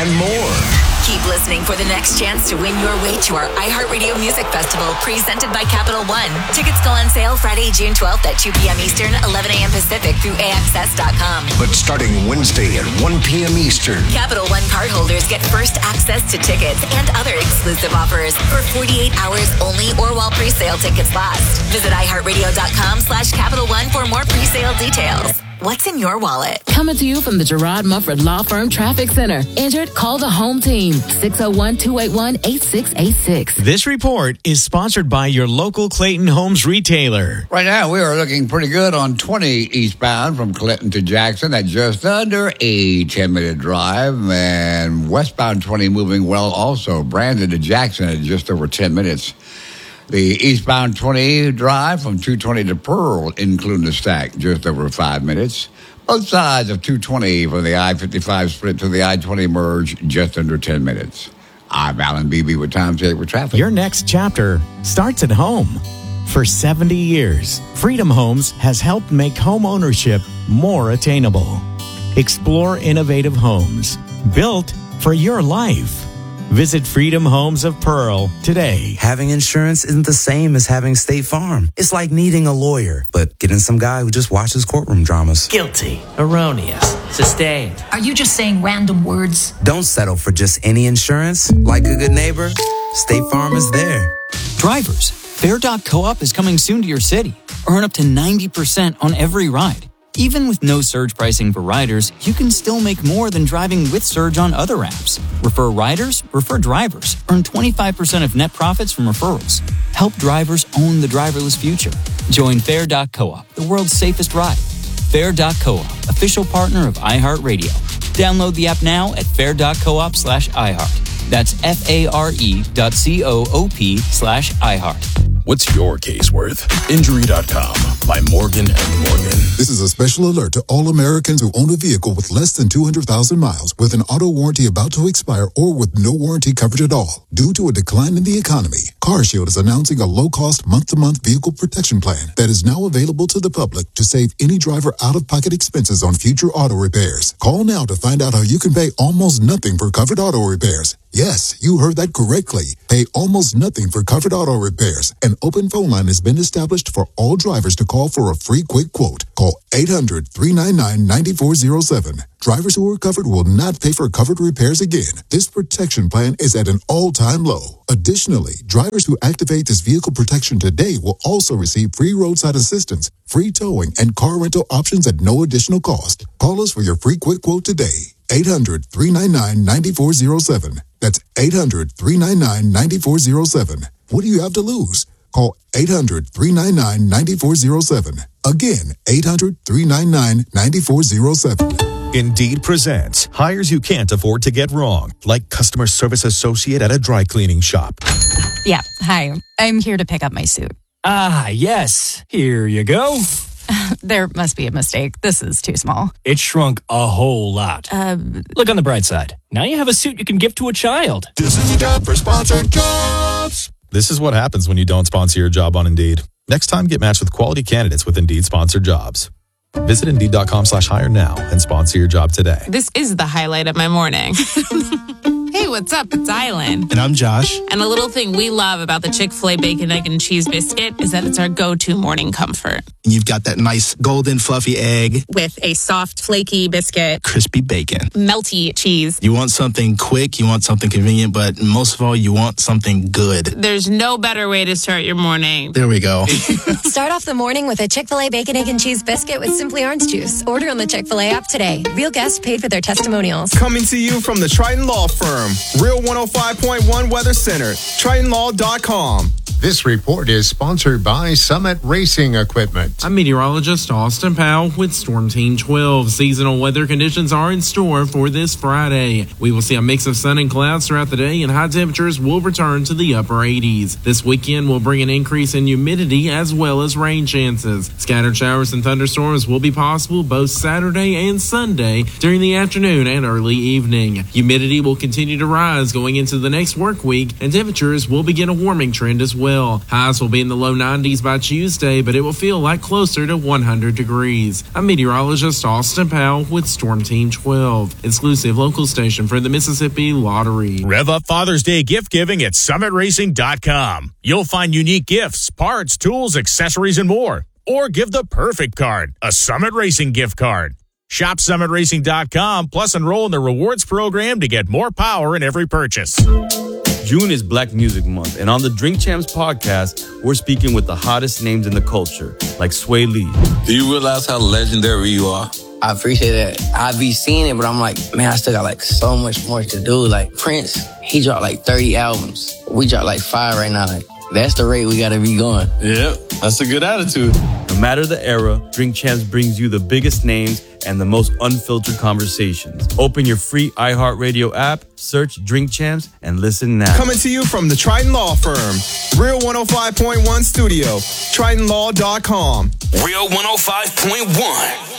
and more. Keep listening for the next chance to win your way to our iHeartRadio Music Festival presented by Capital One. Tickets go on sale Friday, June 12th at 2 p.m. Eastern, 11 a.m. Pacific through AXS.com. But starting Wednesday at 1 p.m. Eastern, Capital One cardholders get first access to tickets and other exclusive offers for 48 hours only or while pre-sale tickets last. Visit iHeartRadio.com/Capital One for more pre-sale details. What's in your wallet? Coming to you from the Gerard Mufford Law Firm Traffic Center. Injured? Call the home team. 601-281-8686. This report is sponsored by your local Clayton Homes retailer. Right now, we are looking pretty good on 20 eastbound from Clinton to Jackson at just under a 10-minute drive. And westbound 20 moving well also. Brandon to Jackson at just over 10 minutes. The eastbound 20 drive from 220 to Pearl, including the stack, just over 5 minutes. Both sides of 220 from the I-55 split to the I-20 merge, just under 10 minutes. I'm Alan Beebe with Tom Saver Traffic. Your next chapter starts at home. For 70 years, Freedom Homes has helped make home ownership more attainable. Explore innovative homes built for your life. Visit Freedom Homes of Pearl today. Having insurance isn't the same as having State Farm. It's like needing a lawyer, but getting some guy who just watches courtroom dramas. Guilty, erroneous, sustained. Are you just saying random words? Don't settle for just any insurance. Like a good neighbor, State Farm is there. Drivers, Fair.coop is coming soon to your city. Earn up to 90% on every ride. Even with no surge pricing for riders, you can still make more than driving with Surge on other apps. Refer riders, refer drivers. Earn 25% of net profits from referrals. Help drivers own the driverless future. Join Fair.coop, the world's safest ride. Fair.coop, official partner of iHeartRadio. Download the app now at fair.coop/iHeart. That's FARE.coop/iHeart. What's your case worth? Injury.com by Morgan & Morgan. This is a special alert to all Americans who own a vehicle with less than 200,000 miles with an auto warranty about to expire or with no warranty coverage at all. Due to a decline in the economy, CarShield is announcing a low-cost month-to-month vehicle protection plan that is now available to the public to save any driver out-of-pocket expenses on future auto repairs. Call now to find out how you can pay almost nothing for covered auto repairs. Yes, you heard that correctly. Pay almost nothing for covered auto repairs. An open phone line has been established for all drivers to call for a free quick quote. Call 800-399-9407. Drivers who are covered will not pay for covered repairs again. This protection plan is at an all-time low. Additionally, drivers who activate this vehicle protection today will also receive free roadside assistance, free towing, and car rental options at no additional cost. Call us for your free quick quote today. 800-399-9407. That's 800-399-9407. What do you have to lose? Call 800-399-9407. Again, 800-399-9407. Indeed presents hires you can't afford to get wrong, like customer service associate at a dry cleaning shop. Yeah, hi. I'm here to pick up my suit. Ah, yes. Here you go. There must be a mistake. This is too small. It shrunk a whole lot. Look on the bright side. Now you have a suit you can gift to a child. This is a job for sponsored jobs. This is what happens when you don't sponsor your job on Indeed. Next time, get matched with quality candidates with Indeed sponsored jobs. Visit Indeed.com/hire now and sponsor your job today. This is the highlight of my morning. Hey, what's up? It's Island. And I'm Josh. And a little thing we love about the Chick-fil-A Bacon, Egg, and Cheese Biscuit is that it's our go-to morning comfort. And you've got that nice golden fluffy egg. With a soft, flaky biscuit. Crispy bacon. Melty cheese. You want something quick, you want something convenient, but most of all, you want something good. There's no better way to start your morning. There we go. Start off the morning with a Chick-fil-A Bacon, Egg, and Cheese Biscuit with Simply Orange Juice. Order on the Chick-fil-A app today. Real guests paid for their testimonials. Coming to you from the Triton Law Firm. Real 105.1 Weather Center. TritonLaw.com. This report is sponsored by Summit Racing Equipment. I'm meteorologist Austin Powell with Storm Team 12. Seasonal weather conditions are in store for this Friday. We will see a mix of sun and clouds throughout the day, and high temperatures will return to the upper 80s. This weekend will bring an increase in humidity as well as rain chances. Scattered showers and thunderstorms will be possible both Saturday and Sunday during the afternoon and early evening. Humidity will continue to rise going into the next work week, and temperatures will begin a warming trend as well. well. Highs will be in the low 90s by Tuesday, but it will feel like closer to 100 degrees. I'm meteorologist Austin Powell with Storm Team 12, exclusive local station for the Mississippi Lottery. Rev up Father's Day gift giving at summitracing.com. You'll find unique gifts, parts, tools, accessories, and more. Or give the perfect card, a Summit Racing gift card. Shop summitracing.com, plus enroll in the rewards program to get more power in every purchase. June is Black Music Month, and on the Drink Champs podcast, we're speaking with the hottest names in the culture, like Sway Lee. Do you realize how legendary you are? I appreciate that. I be seeing it, but I'm like, man, I still got like so much more to do. Like Prince, he dropped like 30 albums. We dropped like 5 right now. Like, that's the rate we gotta be going. Yep, that's a good attitude. No matter the era, Drink Champs brings you the biggest names and the most unfiltered conversations. Open your free iHeartRadio app, search Drink Champs, and listen now. Coming to you from the Triton Law Firm. Real 105.1 Studio. TritonLaw.com. Real 105.1.